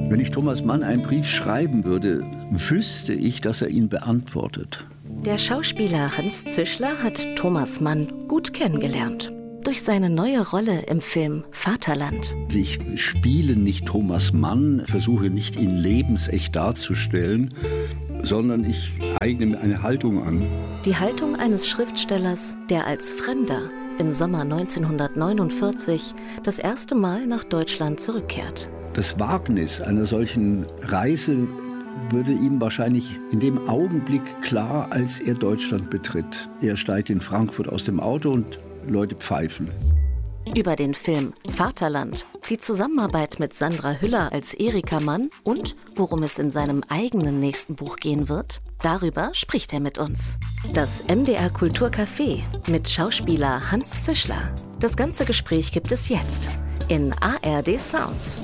Wenn ich Thomas Mann einen Brief schreiben würde, wüsste ich, dass er ihn beantwortet. Der Schauspieler Hans Zischler hat Thomas Mann gut kennengelernt. Durch seine neue Rolle im Film Vaterland. Ich spiele nicht Thomas Mann, versuche nicht, ihn lebensecht darzustellen, sondern ich eigne mir eine Haltung an. Die Haltung eines Schriftstellers, der als Fremder im Sommer 1949 das erste Mal nach Deutschland zurückkehrt. Das Wagnis einer solchen Reise würde ihm wahrscheinlich in dem Augenblick klar, als er Deutschland betritt. Er steigt in Frankfurt aus dem Auto und Leute pfeifen. Über den Film Vaterland, die Zusammenarbeit mit Sandra Hüller als Erika Mann und worum es in seinem eigenen nächsten Buch gehen wird, darüber spricht er mit uns. Das MDR Kulturcafé mit Schauspieler Hans Zischler. Das ganze Gespräch gibt es jetzt in ARD Sounds.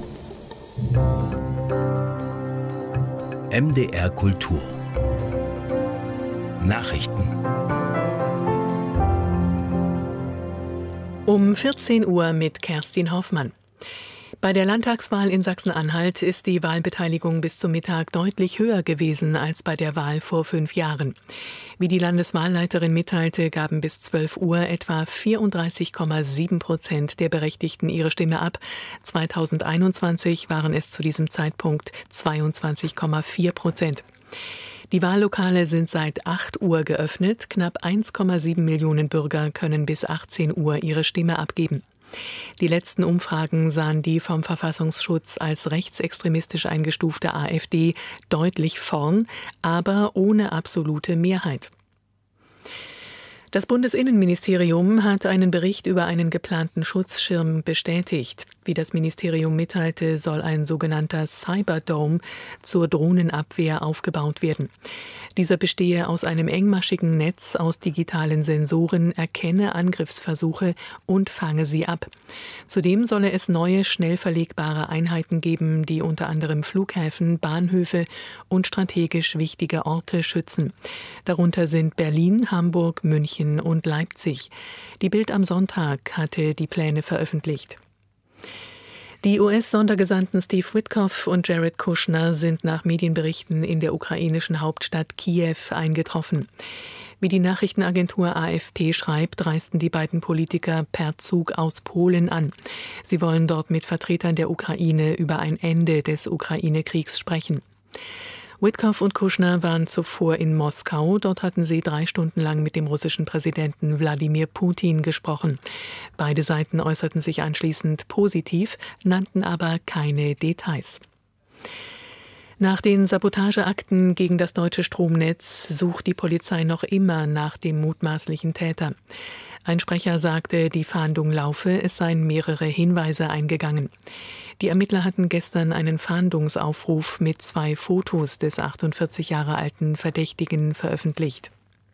MDR Kultur Nachrichten. Um 14 Uhr mit Kerstin Hoffmann. Bei der Landtagswahl in Sachsen-Anhalt ist die Wahlbeteiligung bis zum Mittag deutlich höher gewesen als bei der Wahl vor 5 Jahren. Wie die Landeswahlleiterin mitteilte, gaben bis 12 Uhr etwa 34,7% der Berechtigten ihre Stimme ab. 2021 waren es zu diesem Zeitpunkt 22,4%. Die Wahllokale sind seit 8 Uhr geöffnet. Knapp 1,7 Millionen Bürger können bis 18 Uhr ihre Stimme abgeben. Die letzten Umfragen sahen die vom Verfassungsschutz als rechtsextremistisch eingestufte AfD deutlich vorn, aber ohne absolute Mehrheit. Das Bundesinnenministerium hat einen Bericht über einen geplanten Schutzschirm bestätigt. Wie das Ministerium mitteilte, soll ein sogenannter Cyberdome zur Drohnenabwehr aufgebaut werden. Dieser bestehe aus einem engmaschigen Netz aus digitalen Sensoren, erkenne Angriffsversuche und fange sie ab. Zudem solle es neue, schnell verlegbare Einheiten geben, die unter anderem Flughäfen, Bahnhöfe und strategisch wichtige Orte schützen. Darunter sind Berlin, Hamburg, München und Leipzig. Die Bild am Sonntag hatte die Pläne veröffentlicht. Die US-Sondergesandten Steve Witkoff und Jared Kushner sind nach Medienberichten in der ukrainischen Hauptstadt Kiew eingetroffen. Wie die Nachrichtenagentur AFP schreibt, reisten die beiden Politiker per Zug aus Polen an. Sie wollen dort mit Vertretern der Ukraine über ein Ende des Ukraine-Kriegs sprechen. Witkoff und Kushner waren zuvor in Moskau. Dort hatten sie 3 Stunden lang mit dem russischen Präsidenten Wladimir Putin gesprochen. Beide Seiten äußerten sich anschließend positiv, nannten aber keine Details. Nach den Sabotageakten gegen das deutsche Stromnetz sucht die Polizei noch immer nach dem mutmaßlichen Täter. Ein Sprecher sagte, die Fahndung laufe, es seien mehrere Hinweise eingegangen. Die Ermittler hatten gestern einen Fahndungsaufruf mit 2 Fotos des 48 Jahre alten Verdächtigen veröffentlicht.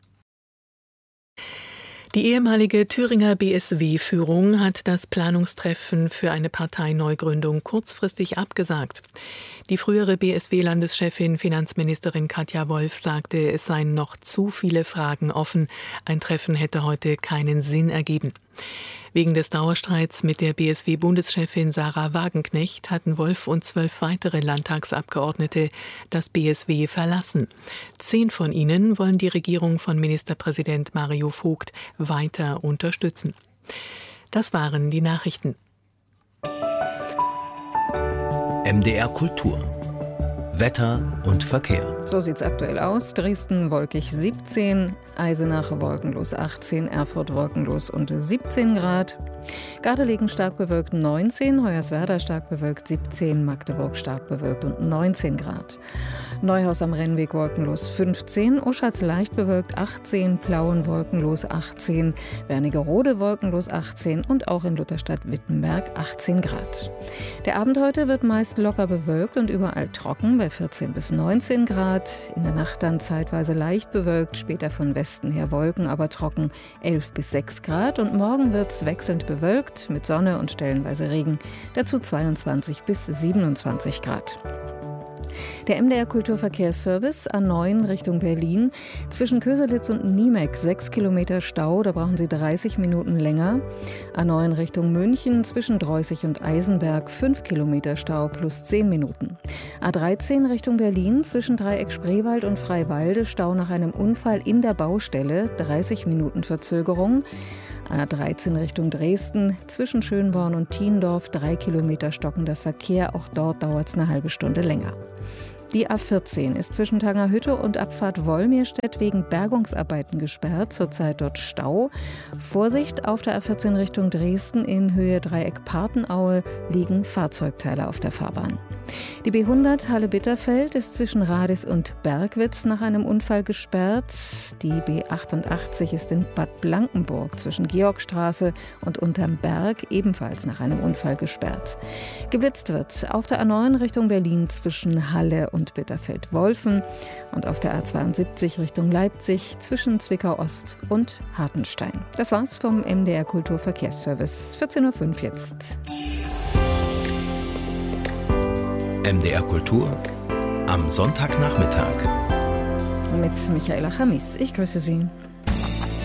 Die ehemalige Thüringer BSW-Führung hat das Planungstreffen für eine Parteineugründung kurzfristig abgesagt. Die frühere BSW-Landeschefin Finanzministerin Katja Wolf sagte, es seien noch zu viele Fragen offen. Ein Treffen hätte heute keinen Sinn ergeben. Wegen des Dauerstreits mit der BSW-Bundeschefin Sarah Wagenknecht hatten Wolf und 12 weitere Landtagsabgeordnete das BSW verlassen. 10 von ihnen wollen die Regierung von Ministerpräsident Mario Vogt weiter unterstützen. Das waren die Nachrichten. MDR Kultur. Wetter und Verkehr. So sieht's aktuell aus. Dresden wolkig 17, Eisenach wolkenlos 18, Erfurt wolkenlos und 17 Grad. Gardelegen stark bewölkt 19, Hoyerswerda stark bewölkt 17, Magdeburg stark bewölkt und 19 Grad. Neuhaus am Rennweg wolkenlos 15, Oschatz leicht bewölkt 18, Plauen wolkenlos 18, Wernigerode wolkenlos 18 und auch in Lutherstadt-Wittenberg 18 Grad. Der Abend heute wird meist locker bewölkt und überall trocken bei 14 bis 19 Grad. In der Nacht dann zeitweise leicht bewölkt, später von Westen her Wolken, aber trocken 11 bis 6 Grad. Und morgen wird es wechselnd bewölkt mit Sonne und stellenweise Regen, dazu 22 bis 27 Grad. Der MDR Kulturverkehrsservice A9 Richtung Berlin. Zwischen Köselitz und Niemeck 6 Kilometer Stau, da brauchen Sie 30 Minuten länger. A9 Richtung München zwischen Dreußig und Eisenberg 5 Kilometer Stau plus 10 Minuten. A13 Richtung Berlin zwischen Dreieck Spreewald und Freiwalde Stau nach einem Unfall in der Baustelle, 30 Minuten Verzögerung. A13 Richtung Dresden, zwischen Schönborn und Thiendorf 3 Kilometer stockender Verkehr, auch dort dauert es eine halbe Stunde länger. Die A14 ist zwischen Tangerhütte und Abfahrt Wolmirstedt wegen Bergungsarbeiten gesperrt, zurzeit dort Stau. Vorsicht, auf der A14 Richtung Dresden in Höhe Dreieck Partenaue liegen Fahrzeugteile auf der Fahrbahn. Die B100 Halle-Bitterfeld ist zwischen Radis und Bergwitz nach einem Unfall gesperrt. Die B88 ist in Bad Blankenburg zwischen Georgstraße und Unterm Berg ebenfalls nach einem Unfall gesperrt. Geblitzt wird auf der A9 Richtung Berlin zwischen Halle und Bitterfeld-Wolfen und auf der A72 Richtung Leipzig zwischen Zwickau-Ost und Hartenstein. Das war's vom MDR Kulturverkehrsservice. 14.05 Uhr jetzt. MDR Kultur am Sonntagnachmittag. Mit Michaela Chamis. Ich grüße Sie.